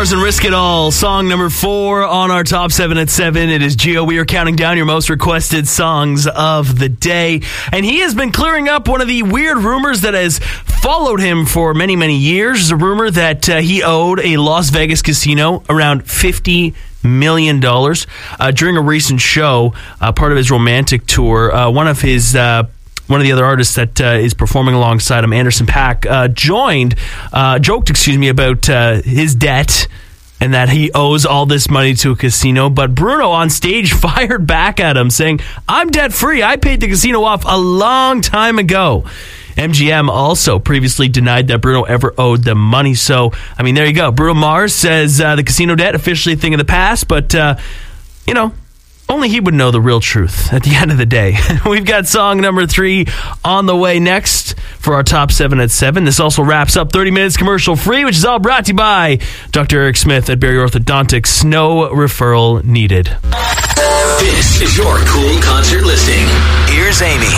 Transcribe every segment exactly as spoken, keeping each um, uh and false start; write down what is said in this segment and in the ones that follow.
Mars and Risk It All. Song number four on our top seven at seven. It is Gio. We are counting down your most requested songs of the day. And he has been clearing up one of the weird rumors that has followed him for many, many years. There's a rumor that uh, he owed a Las Vegas casino around fifty million dollars. Uh, during a recent show, uh, part of his romantic tour, uh, one of his... Uh, One of the other artists that uh, is performing alongside him, Anderson .Paak, uh, joined, uh, joked, excuse me, about uh, his debt and that he owes all this money to a casino. But Bruno on stage fired back at him, saying, "I'm debt free. I paid the casino off a long time ago." M G M also previously denied that Bruno ever owed them money. So, I mean, there you go. Bruno Mars says uh, the casino debt officially a thing of the past, but uh, you know. Only he would know the real truth at the end of the day. We've got song number three on the way next for our top seven at seven. This also wraps up thirty minutes commercial free, which is all brought to you by Doctor Eric Smith at Barrie Orthodontics. No referral needed. This is your cool concert listing. Here's Amy.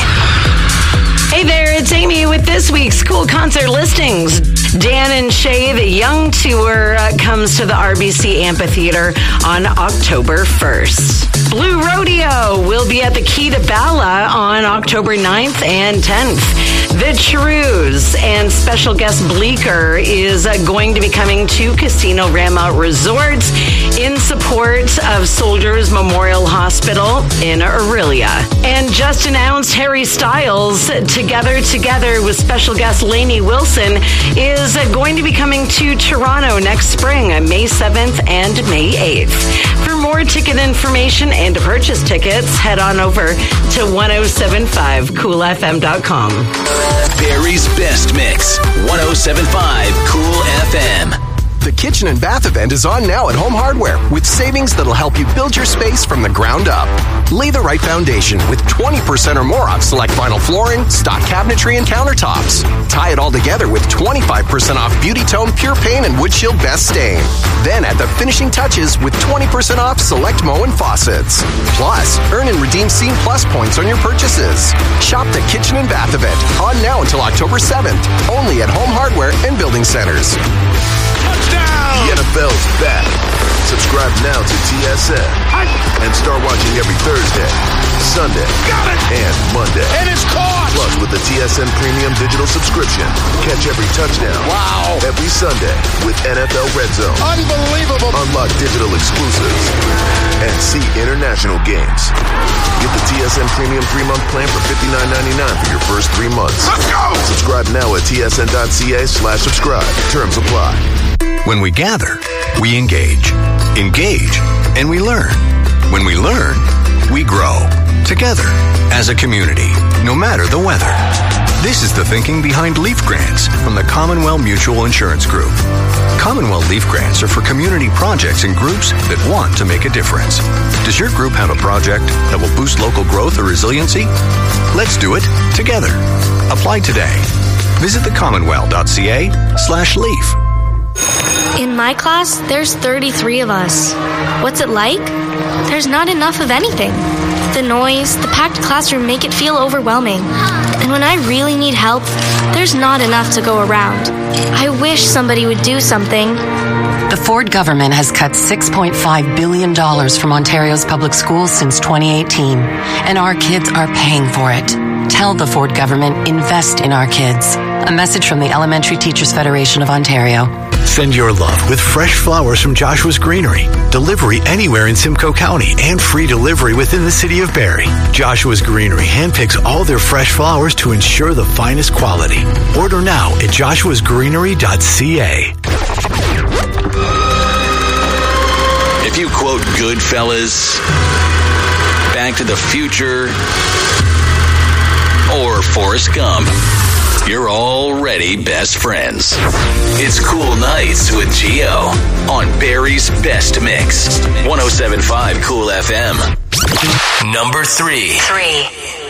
Hey there, it's Amy with this week's cool concert listings. Dan and Shay, the Young Tour, uh, comes to the R B C Amphitheater on October first. Blue Rodeo will be at the Key to Bala on October ninth and tenth. The Cheroos and special guest Bleecker is uh, going to be coming to Casino Rama Resorts in support of Soldiers Memorial Hospital in Aurelia. And just announced Harry Styles, Together Together with special guest Lainey Wilson, is uh, going to be coming to Toronto next spring, May seventh and May eighth. For more ticket information and to purchase tickets, head on over to ten seventy-five cool f m dot com. Barrie's Best Mix, ten seventy-five Cool F M. The Kitchen and Bath event is on now at Home Hardware with savings that'll help you build your space from the ground up. Lay the right foundation with twenty percent or more off select vinyl flooring, stock cabinetry, and countertops. Tie it all together with twenty-five percent off Beauty Tone Pure Paint and Wood Shield Best Stain. Then add the finishing touches with twenty percent off select Moen faucets. Plus, earn and redeem Scene Plus points on your purchases. Shop the Kitchen and Bath event on now until October seventh, only at Home Hardware and Building Centers. The N F L's back. Subscribe now to T S N and start watching every Thursday, Sunday, and Monday. And it's caught! Plus, with the T S N Premium Digital subscription, catch every touchdown. Wow! Every Sunday with N F L Red Zone. Unbelievable! Unlock digital exclusives and see international games. Get the T S N Premium three-month plan for fifty-nine ninety-nine for your first three months. Let's go! Subscribe now at tsn.ca slash subscribe. Terms apply. When we gather, we engage. Engage, and we learn. When we learn, we grow. Together, as a community, no matter the weather. This is the thinking behind Leaf Grants from the Commonwealth Mutual Insurance Group. Commonwealth Leaf Grants are for community projects and groups that want to make a difference. Does your group have a project that will boost local growth or resiliency? Let's do it together. Apply today. Visit thecommonwealth.ca slash leaf. In my class, there's thirty-three of us. What's it like? There's not enough of anything. The noise, the packed classroom make it feel overwhelming. And when I really need help, there's not enough to go around. I wish somebody would do something. The Ford government has cut six point five billion dollars from Ontario's public schools since twenty eighteen, and our kids are paying for it. Tell the Ford government, invest in our kids. A message from the Elementary Teachers Federation of Ontario. Send your love with fresh flowers from Joshua's Greenery. Delivery anywhere in Simcoe County and free delivery within the city of Barrie. Joshua's Greenery handpicks all their fresh flowers to ensure the finest quality. Order now at joshuas greenery dot c a. If you quote Goodfellas, Back to the Future, or Forrest Gump, you're already best friends. It's Cool Nights with Gio on Barrie's Best Mix. ten seventy-five Cool F M. Number three. Three.